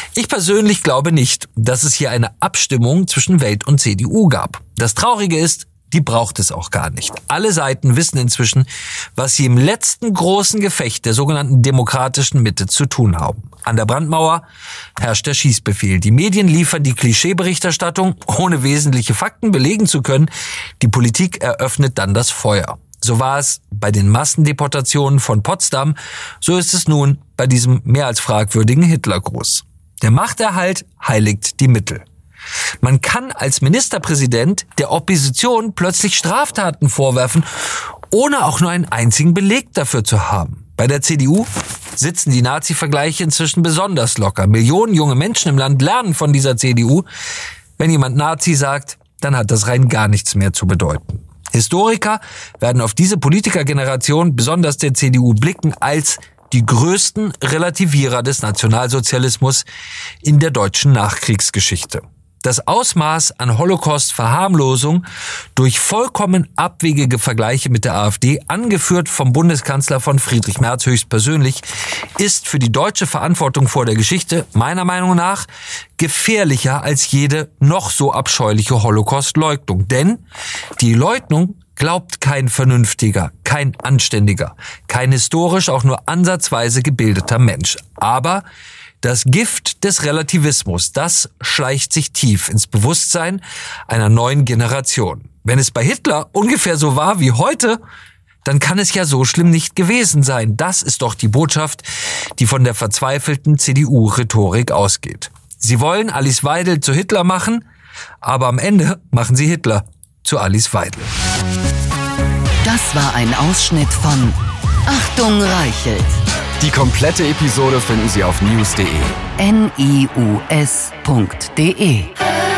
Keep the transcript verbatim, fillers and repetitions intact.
Ich persönlich glaube nicht, dass es hier eine Abstimmung zwischen Welt und C D U gab. Das Traurige ist, die braucht es auch gar nicht. Alle Seiten wissen inzwischen, was sie im letzten großen Gefecht der sogenannten demokratischen Mitte zu tun haben. An der Brandmauer herrscht der Schießbefehl. Die Medien liefern die Klischeeberichterstattung, ohne wesentliche Fakten belegen zu können. Die Politik eröffnet dann das Feuer. So war es bei den Massendeportationen von Potsdam, so ist es nun bei diesem mehr als fragwürdigen Hitlergruß. Der Machterhalt heiligt die Mittel. Man kann als Ministerpräsident der Opposition plötzlich Straftaten vorwerfen, ohne auch nur einen einzigen Beleg dafür zu haben. Bei der C D U sitzen die Nazi-Vergleiche inzwischen besonders locker. Millionen junge Menschen im Land lernen von dieser C D U. Wenn jemand Nazi sagt, dann hat das rein gar nichts mehr zu bedeuten. Historiker werden auf diese Politikergeneration, besonders der C D U, blicken als die größten Relativierer des Nationalsozialismus in der deutschen Nachkriegsgeschichte. Das Ausmaß an Holocaust-Verharmlosung durch vollkommen abwegige Vergleiche mit der AfD, angeführt vom Bundeskanzler von Friedrich Merz höchstpersönlich, ist für die deutsche Verantwortung vor der Geschichte meiner Meinung nach gefährlicher als jede noch so abscheuliche Holocaust-Leugnung. Denn die Leugnung glaubt kein Vernünftiger, kein Anständiger, kein historisch auch nur ansatzweise gebildeter Mensch. Aber das Gift des Relativismus, das schleicht sich tief ins Bewusstsein einer neuen Generation. Wenn es bei Hitler ungefähr so war wie heute, dann kann es ja so schlimm nicht gewesen sein. Das ist doch die Botschaft, die von der verzweifelten C D U-Rhetorik ausgeht. Sie wollen Alice Weidel zu Hitler machen, aber am Ende machen sie Hitler zu Alice Weidel. Das war ein Ausschnitt von Achtung Reichelt. Die komplette Episode finden Sie auf news punkt de. N I U S punkt de.